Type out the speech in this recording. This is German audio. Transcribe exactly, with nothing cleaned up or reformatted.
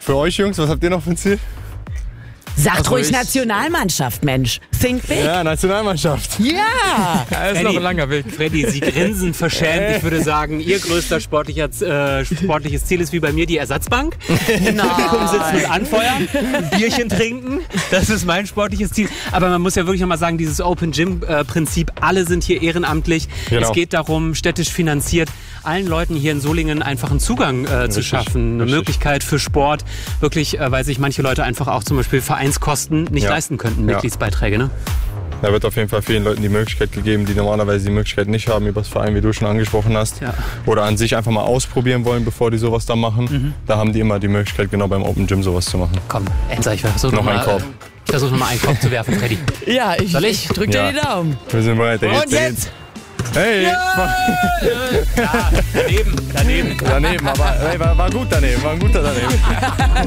für euch Jungs, was habt ihr noch für ein Ziel? Sagt Also ruhig ich- Nationalmannschaft, Mensch. Think big. Ja, Nationalmannschaft. Ja. Ja, ist noch ein langer Weg. Freddy, Sie grinsen verschämt. Ich würde sagen, Ihr größter sportlicher, äh, sportliches Ziel ist wie bei mir die Ersatzbank. Im Publikum sitzen und anfeuern, ein Bierchen trinken. Das ist mein sportliches Ziel. Aber man muss ja wirklich nochmal sagen, dieses Open Gym-Prinzip, alle sind hier ehrenamtlich. Genau. Es geht darum, städtisch finanziert, allen Leuten hier in Solingen einfach einen Zugang äh, zu Richtig, schaffen. Eine richtig. Möglichkeit für Sport. Wirklich, äh, weil sich manche Leute einfach auch zum Beispiel Vereinskosten nicht Ja. leisten könnten, Ja. Mitgliedsbeiträge. Ne? Da wird auf jeden Fall vielen Leuten die Möglichkeit gegeben, die normalerweise die Möglichkeit nicht haben, über das Verein, wie du schon angesprochen hast. Ja. Oder an sich einfach mal ausprobieren wollen, bevor die sowas da machen. Mhm. Da haben die immer die Möglichkeit, genau beim Open Gym sowas zu machen. Komm, Enza, ich versuche Noch noch ein mal, Korb. äh, Ich versuche nochmal einen Korb zu werfen, Freddy. Ja, ich, Soll ich? drück dir Ja. die Daumen. Wir sind bereit. Da Und geht's, da jetzt? geht's. Hey! Ja, daneben, daneben. Daneben, aber hey, war, war gut daneben, war ein guter daneben.